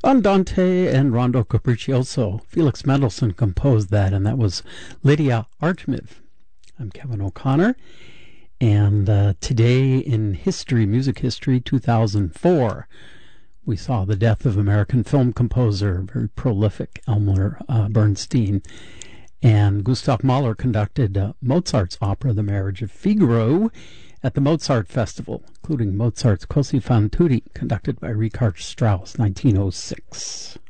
Andante and Rondo Capriccioso. Felix Mendelssohn composed that, and that was Lydia Artemis. I'm Kevin O'Connor, and today in history, music history, 2004, we saw the death of American film composer, very prolific Elmer Bernstein. And Gustav Mahler conducted Mozart's opera, The Marriage of Figaro, at the Mozart Festival, including Mozart's Così fan tutte, conducted by Richard Strauss, 1906.